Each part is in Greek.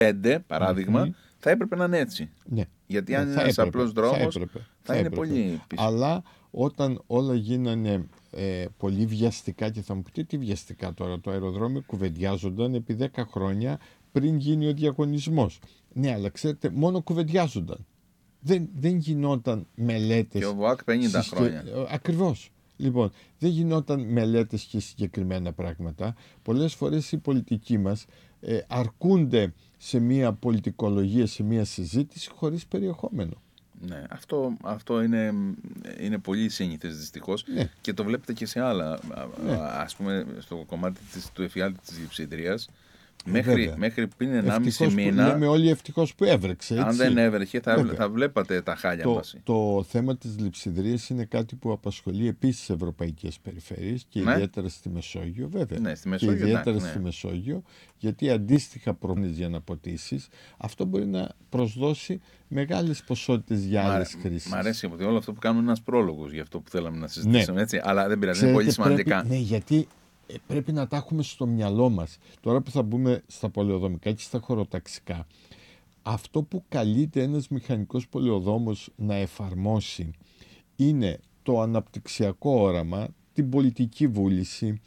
5 παράδειγμα, θα έπρεπε να είναι έτσι. Ναι. Γιατί αν είναι ένας απλός δρόμος, θα είναι πολύ πίσω. Αλλά όταν όλα γίνανε πολύ βιαστικά, και θα μου πείτε τι βιαστικά τώρα, το αεροδρόμιο κουβεντιάζονταν επί 10 χρόνια πριν γίνει ο διαγωνισμός. Ναι, αλλά ξέρετε, μόνο κουβεντιάζονταν. Δεν γινόταν μελέτες. Και ο ΒΟΑΚ 50 χρόνια. Ακριβώς. Λοιπόν, δεν γινόταν μελέτες και συγκεκριμένα πράγματα. Πολλές φορές οι πολιτικοί μας αρκούνται σε μια πολιτικολογία, σε μια συζήτηση χωρίς περιεχόμενο. Ναι, αυτό είναι πολύ σύνηθες δυστυχώς, ναι. Και το βλέπετε και σε άλλα, ναι. Ας πούμε στο κομμάτι του εφιάλτη της λειψιδρίας. Μέχρι πριν 1,5 μήνα. Λέμε όλοι ευτυχώς που έβρεξε. Έτσι. Αν δεν έβρεχε, θα βλέπατε τα χάλια μας. Το θέμα της λειψιδρίας είναι κάτι που απασχολεί επίσης ευρωπαϊκές περιφέρειες και ιδιαίτερα στη Μεσόγειο, βέβαια. Ναι, στη Μεσόγειο, και ιδιαίτερα στη Μεσόγειο, γιατί αντίστοιχα προβλήματα για να ποτίσεις, αυτό μπορεί να προσδώσει μεγάλες ποσότητες για άλλες χρήσεις. Μ' αρέσει από όλο αυτό που κάνουμε ένας πρόλογος για αυτό που θέλαμε να συζητήσουμε, έτσι, αλλά δεν πειράζει, είναι πολύ σημαντικά. Ναι, γιατί πρέπει να τα έχουμε στο μυαλό μας. Τώρα που θα μπούμε στα πολεοδομικά και στα χωροταξικά, αυτό που καλείται ένας μηχανικός πολεοδόμος να εφαρμόσει είναι το αναπτυξιακό όραμα, την πολιτική βούληση,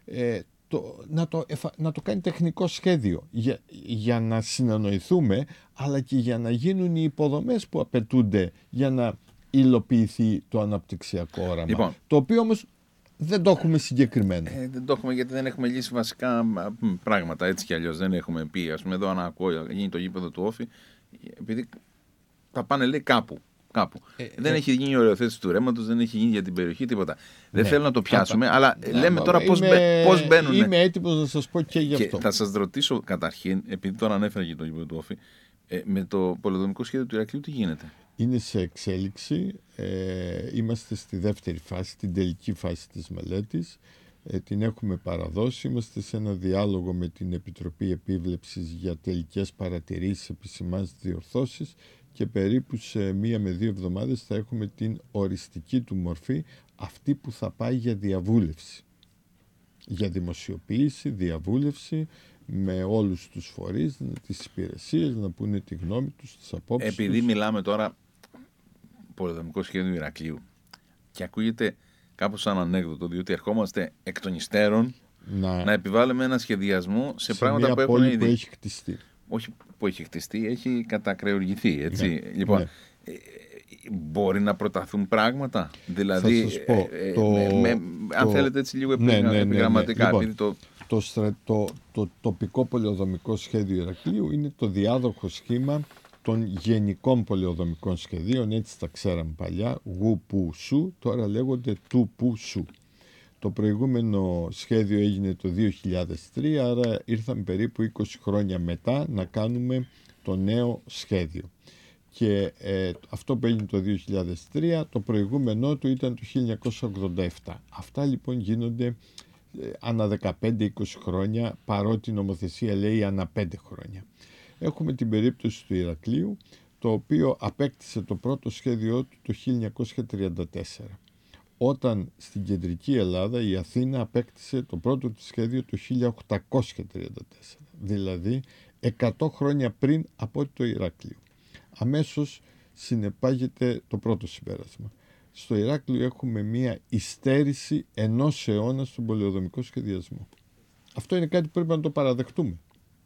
να το κάνει τεχνικό σχέδιο για να συνεννοηθούμε, αλλά και για να γίνουν οι υποδομές που απαιτούνται για να υλοποιηθεί το αναπτυξιακό όραμα. Λοιπόν, το οποίο όμως δεν το έχουμε συγκεκριμένα. Δεν το έχουμε γιατί δεν έχουμε λύσει βασικά πράγματα, έτσι κι αλλιώς. Δεν έχουμε πει, ας πούμε, εδώ αν ακούω γίνει το γήπεδο του Όφη, επειδή θα πάνε, λέει, κάπου. Δεν έχει γίνει η οριοθέτηση του ρέματος, δεν έχει γίνει για την περιοχή τίποτα. Δεν θέλω να το πιάσουμε, αλλά λέμε τώρα πώς μπαίνουν. Είμαι έτοιμος να σας πω και γι' αυτό. Και θα σας ρωτήσω καταρχήν, επειδή τώρα ανέφερα και το γήπεδο του Όφη, με το πολεοδομικό σχέδιο του Ηρακλείου τι γίνεται? Είναι σε εξέλιξη. Είμαστε στη δεύτερη φάση, την τελική φάση της μελέτης. Την έχουμε παραδώσει. Είμαστε σε ένα διάλογο με την Επιτροπή Επίβλεψης για τελικές παρατηρήσεις, επισημάνσεις, διορθώσεις, και περίπου σε 1 με 2 εβδομάδες θα έχουμε την οριστική του μορφή, αυτή που θα πάει για διαβούλευση. Για δημοσιοποίηση, διαβούλευση με όλους τους φορείς, τις υπηρεσίες, να πούνε τη γνώμη τους, τις απόψεις τους. Επειδή μιλάμε τώρα πολεοδομικό σχέδιο Ηρακλείου και ακούγεται κάπως σαν ανέκδοτο, διότι ερχόμαστε εκ των υστέρων να επιβάλλουμε ένα σχεδιασμό σε πράγματα που έχουν ήδη. Που έχει χτιστεί. Όχι που έχει χτιστεί, έχει κατακρεουργηθεί. Έτσι. Ναι, λοιπόν, μπορεί να προταθούν πράγματα. Δηλαδή, θα σας πω, αν θέλετε έτσι λίγο επιγραμματικά. Ναι. Λοιπόν, το τοπικό πολεοδομικό σχέδιο Ηρακλείου είναι το διάδοχο σχήμα των γενικών πολεοδομικών σχεδίων, έτσι τα ξέραμε παλιά, γου που σου, τώρα λέγονται του που σου. Το προηγούμενο σχέδιο έγινε το 2003, άρα ήρθαμε περίπου 20 χρόνια μετά να κάνουμε το νέο σχέδιο. Και αυτό που έγινε το 2003, το προηγούμενό του ήταν το 1987. Αυτά λοιπόν γίνονται ανά 15-20 χρόνια, παρότι η νομοθεσία λέει ανά 5 χρόνια. Έχουμε την περίπτωση του Ηρακλείου, το οποίο απέκτησε το πρώτο σχέδιό του το 1934. Όταν στην κεντρική Ελλάδα η Αθήνα απέκτησε το πρώτο της σχέδιο το 1834, δηλαδή 100 χρόνια πριν από το Ηράκλειο. Αμέσως συνεπάγεται το πρώτο συμπέρασμα. Στο Ηράκλειο έχουμε μία υστέρηση 1 αιώνα στον πολεοδομικό σχεδιασμό. Αυτό είναι κάτι που πρέπει να το παραδεχτούμε.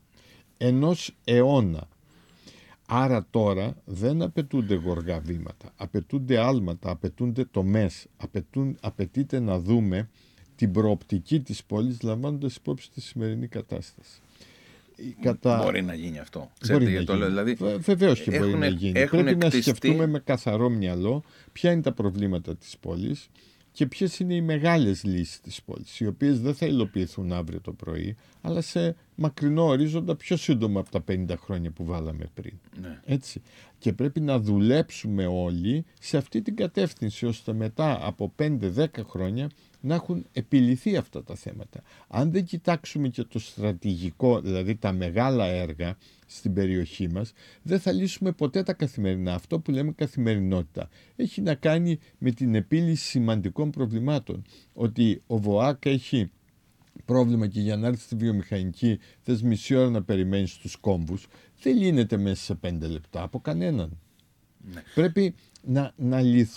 1 αιώνα. Άρα τώρα δεν απαιτούνται γοργά βήματα, απαιτούνται άλματα, απαιτούνται τομές, απαιτείται να δούμε την προοπτική της πόλης λαμβάνοντας υπόψη τη σημερινή κατάσταση. Μπορεί να γίνει αυτό. Δηλαδή, βεβαίως και μπορεί να γίνει. Πρέπει να σκεφτούμε με καθαρό μυαλό ποια είναι τα προβλήματα της πόλης και ποιες είναι οι μεγάλες λύσεις της πόλης, οι οποίες δεν θα υλοποιηθούν αύριο το πρωί, αλλά σε μακρινό ορίζοντα πιο σύντομα από τα 50 χρόνια που βάλαμε πριν. Ναι. Έτσι. Και πρέπει να δουλέψουμε όλοι σε αυτή την κατεύθυνση, ώστε μετά από 5-10 χρόνια να έχουν επιλυθεί αυτά τα θέματα. Αν δεν κοιτάξουμε και το στρατηγικό, δηλαδή τα μεγάλα έργα στην περιοχή μας, δεν θα λύσουμε ποτέ τα καθημερινά. Αυτό που λέμε καθημερινότητα έχει να κάνει με την επίλυση σημαντικών προβλημάτων. Ότι ο ΒΟΑΚ έχει πρόβλημα και για να έρθει στη βιομηχανική θες μισή ώρα να περιμένεις τους κόμβους, δεν λύνεται μέσα σε 5 λεπτά από κανέναν. Ναι. Πρέπει να λυθούν